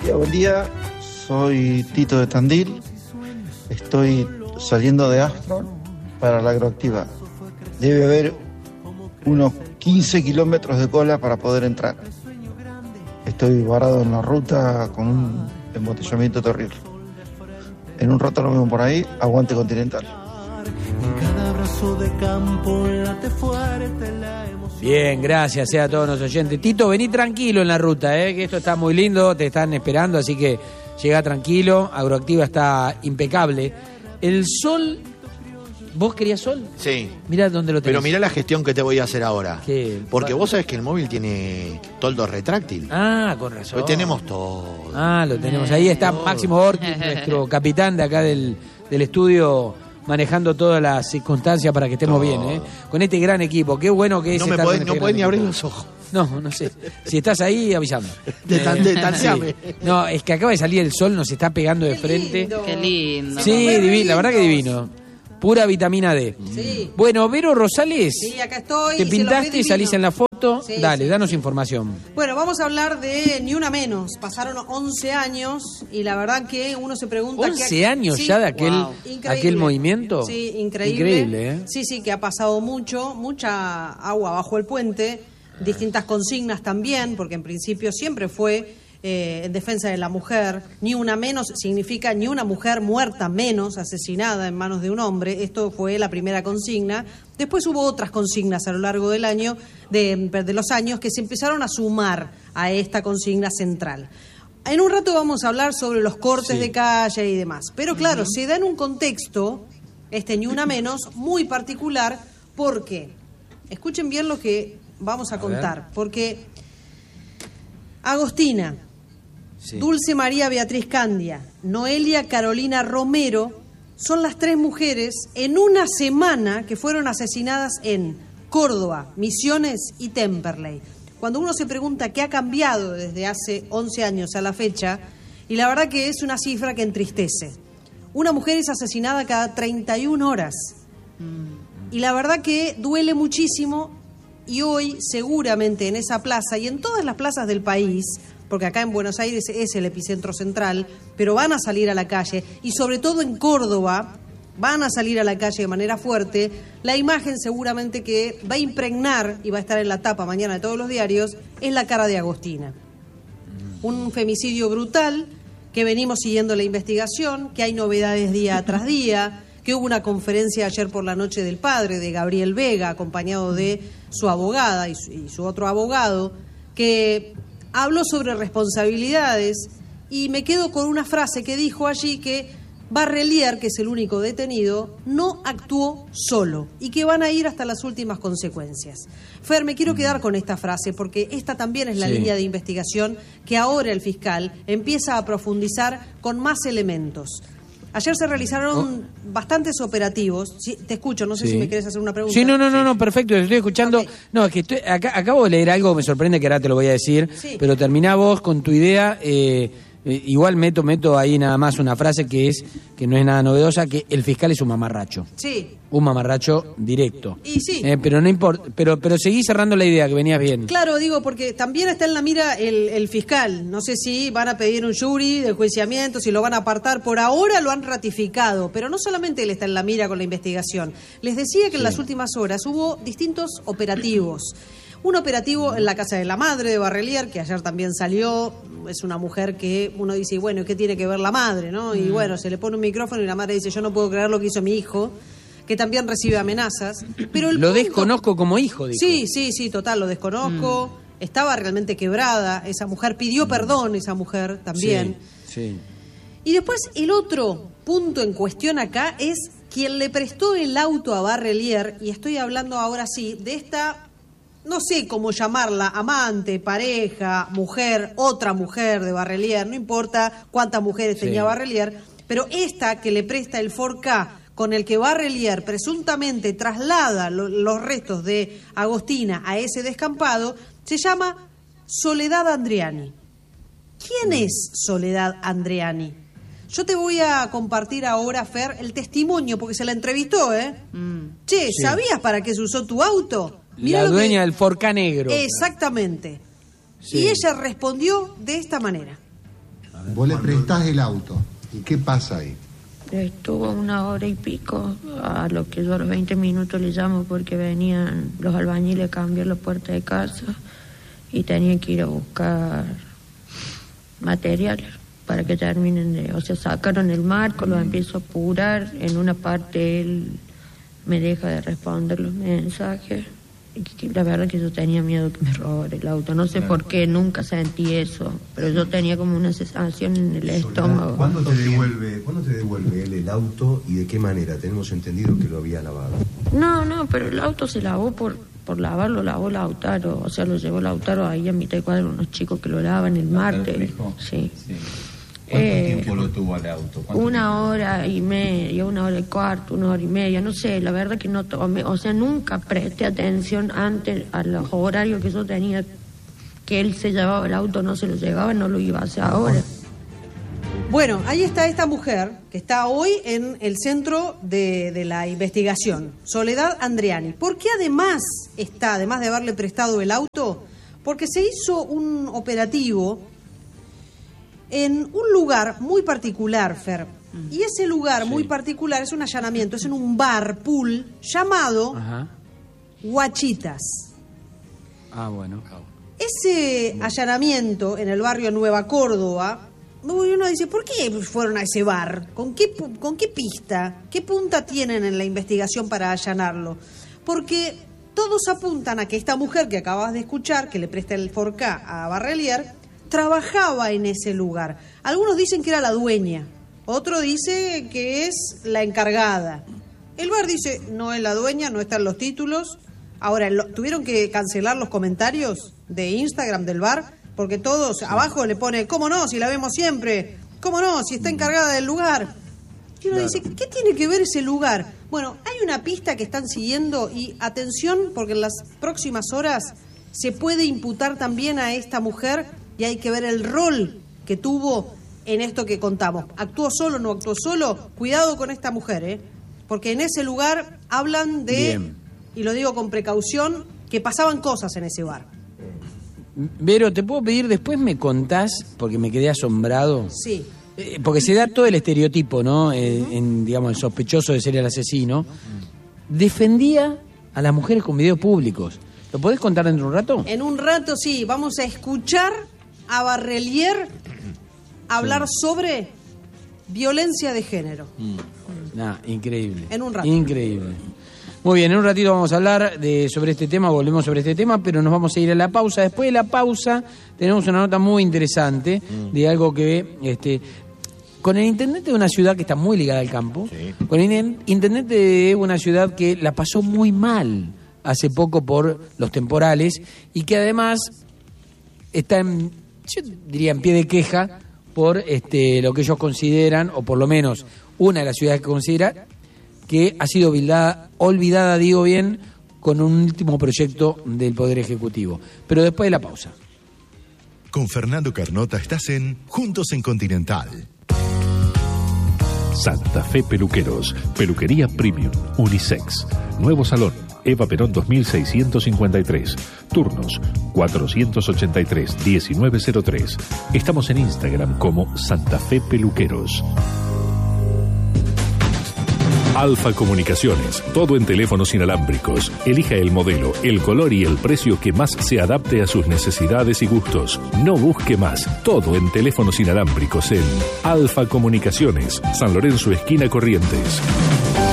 Buen día, soy Tito de Tandil. Estoy saliendo de Astro para la Agroactiva. Debe haber unos 15 kilómetros de cola para poder entrar. Estoy varado en la ruta con un embotellamiento terrible. En un rato lo vemos por ahí. Aguante Continental. Bien, gracias a todos los oyentes. Tito, vení tranquilo en la ruta, que esto está muy lindo, te están esperando, así que llega tranquilo. Agroactiva está impecable. El sol, ¿vos querías sol? Sí. Mirá dónde lo tenés. Pero mirá la gestión que te voy a hacer ahora. ¿Qué? Porque vos sabés que el móvil tiene toldo retráctil. Ah, con razón. Lo tenemos todo. Ah, lo tenemos. Ahí está Máximo Ortiz, nuestro capitán de acá del estudio, manejando todas las circunstancias para que estemos bien, con este gran equipo. Qué bueno que es No podés ni abrir los ojos. No sé. Si estás ahí, avísame. Tanteame. Sí. No, es que acaba de salir el sol, nos está pegando de frente. Qué lindo. Sí, divino, la verdad que divino. Pura vitamina D. Sí. Bueno, Vero Rosales, Sí, acá estoy. te y se los pintaste, ve divino. salís en la foto. Sí, Dale, sí, danos sí. información. Bueno, vamos a hablar de Ni Una Menos. Pasaron 11 años y la verdad que uno se pregunta... 11 años ya de aquel movimiento. Sí, increíble. Increíble, Sí, que ha pasado mucha agua bajo el puente, distintas consignas también, porque en principio siempre fue en defensa de la mujer. Ni una menos significa ni una mujer muerta menos, asesinada en manos de un hombre. Esto fue la primera consigna. Después hubo otras consignas a lo largo del año, de los años, que se empezaron a sumar a esta consigna central. En un rato vamos a hablar sobre los cortes de calle y demás. Pero claro, se da en un contexto, ni una menos, muy particular, porque, escuchen bien lo que vamos a contar, porque Agostina, Dulce María Beatriz Candia, Noelia Carolina Romero, son las 3 mujeres en una semana que fueron asesinadas en Córdoba, Misiones y Temperley. Cuando uno se pregunta qué ha cambiado desde hace 11 años a la fecha, y la verdad que es una cifra que entristece. Una mujer es asesinada cada 31 horas. Y la verdad que duele muchísimo, y hoy seguramente en esa plaza y en todas las plazas del país, porque acá en Buenos Aires es el epicentro central, pero van a salir a la calle, y sobre todo en Córdoba van a salir a la calle de manera fuerte. La imagen seguramente que va a impregnar y va a estar en la tapa mañana de todos los diarios es la cara de Agostina. Un femicidio brutal, que venimos siguiendo la investigación, que hay novedades día tras día, que hubo una conferencia ayer por la noche del padre de Gabriel Vega, acompañado de su abogada y su otro abogado, que habló sobre responsabilidades, y me quedo con una frase que dijo allí, que Barrelier, que es el único detenido, no actuó solo y que van a ir hasta las últimas consecuencias. Fer, me quiero quedar con esta frase porque esta también es la línea de investigación que ahora el fiscal empieza a profundizar con más elementos. Ayer se realizaron bastantes operativos. Sí, te escucho, no sé si me querés hacer una pregunta. Sí, no, perfecto, te estoy escuchando. Okay. No, es que acabo de leer algo que me sorprende, que ahora te lo voy a decir, pero terminá vos con tu idea. Igual meto ahí nada más una frase que no es nada novedosa, que el fiscal es un mamarracho. Sí. Un mamarracho directo. Y sí. Pero no importa, pero seguí cerrando la idea, que venías bien. Claro, digo, porque también está en la mira el fiscal. No sé si van a pedir un jury de enjuiciamiento, si lo van a apartar. Por ahora lo han ratificado, pero no solamente él está en la mira con la investigación. Les decía que en las últimas horas hubo distintos operativos. Un operativo en la casa de la madre de Barrelier, que ayer también salió. Es una mujer que uno dice, bueno, ¿qué tiene que ver la madre, no? Y bueno, se le pone un micrófono y la madre dice, yo no puedo creer lo que hizo mi hijo, que también recibe amenazas. Pero lo desconozco como hijo, dijo. Sí, total, lo desconozco. Estaba realmente quebrada esa mujer, pidió perdón esa mujer también. Sí. Y después el otro punto en cuestión acá es quien le prestó el auto a Barrelier, y estoy hablando ahora sí de esta... No sé cómo llamarla, amante, pareja, mujer, otra mujer de Barrelier, no importa cuántas mujeres tenía Barrelier, pero esta que le presta el 4K con el que Barrelier presuntamente traslada los restos de Agostina a ese descampado, se llama Soledad Andriani. ¿Quién es Soledad Andriani? Yo te voy a compartir ahora, Fer, el testimonio, porque se la entrevistó, Che, ¿sabías para qué se usó tu auto? Mirá la dueña del 4K negro. Exactamente. Sí. Y ella respondió de esta manera. Vos le prestás el auto. ¿Y qué pasa ahí? Estuvo 1 hora y pico, a lo que yo a los 20 minutos le llamo porque venían los albañiles a cambiar la puerta de casa y tenían que ir a buscar material para que terminen o sea, sacaron el marco, lo empiezo a apurar, en una parte él me deja de responder los mensajes. Y la verdad que yo tenía miedo que me robara el auto, no sé por qué, nunca sentí eso, pero yo tenía como una sensación en el estómago. ¿Cuándo te devuelve él el auto y de qué manera? Tenemos entendido que lo había lavado. No, pero el auto se lavó por lavarlo, lavó Lautaro, o sea, lo llevó Lautaro ahí a mitad de cuadra, unos chicos que lo lavan el martes. Sí. ¿Cuánto tiempo lo tuvo el auto? 1 hora y media, 1 hora y cuarto, 1 hora y media, no sé, la verdad que no tomé, o sea, nunca presté atención antes a los horarios que yo tenía, que él se llevaba el auto, no se lo llevaba, no lo iba a hacer ahora. Bueno, ahí está esta mujer que está hoy en el centro de la investigación, Soledad Andriani. ¿Por qué además de haberle prestado el auto? Porque se hizo un operativo en un lugar muy particular, Fer. Y ese lugar muy particular es un allanamiento, es en un bar pool llamado Guachitas. Bueno. Ese allanamiento en el barrio Nueva Córdoba, uno dice, ¿por qué fueron a ese bar? ¿Con qué pista? ¿Qué punta tienen en la investigación para allanarlo? Porque todos apuntan a que esta mujer que acabas de escuchar, que le presta el Forca a Barrelier, trabajaba en ese lugar. Algunos dicen que era la dueña, otro dice que es la encargada. El bar dice, no es la dueña, no están los títulos. Ahora, tuvieron que cancelar los comentarios de Instagram del bar, porque todos abajo le pone, ¿cómo no? Si la vemos siempre, ¿cómo no? Si está encargada del lugar. Y uno dice, ¿qué tiene que ver ese lugar? Bueno, hay una pista que están siguiendo y atención, porque en las próximas horas se puede imputar también a esta mujer y hay que ver el rol que tuvo en esto que contamos. ¿Actuó solo, no actuó solo? Cuidado con esta mujer, porque en ese lugar hablan de, y lo digo con precaución, que pasaban cosas en ese bar. Vero, ¿te puedo pedir, después me contás, porque me quedé asombrado? Sí. Porque se da todo el estereotipo, ¿no? Digamos, el sospechoso de ser el asesino. Defendía a las mujeres con videos públicos. ¿Lo podés contar dentro de un rato? En un rato, sí. Vamos a escuchar a Barrelier hablar sobre violencia de género. Increíble. En un rato. Increíble. Muy bien, en un ratito vamos a hablar sobre este tema, volvemos sobre este tema, pero nos vamos a ir a la pausa. Después de la pausa tenemos una nota muy interesante de algo que... con el intendente de una ciudad que está muy ligada al campo, con el intendente de una ciudad que la pasó muy mal hace poco por los temporales y que además está yo diría en pie de queja por lo que ellos consideran, o por lo menos una de las ciudades que considera que ha sido olvidada, digo bien, con un último proyecto del Poder Ejecutivo. Pero después de la pausa. Con Fernando Carnota estás en Juntos en Continental. Santa Fe Peluqueros, peluquería premium, unisex. Nuevo salón, Eva Perón 2653. Turnos 483-1903. Estamos en Instagram como Santa Fe Peluqueros. Alfa Comunicaciones, todo en teléfonos inalámbricos. Elija el modelo, el color y el precio que más se adapte a sus necesidades y gustos. No busque más, todo en teléfonos inalámbricos en Alfa Comunicaciones, San Lorenzo, esquina Corrientes.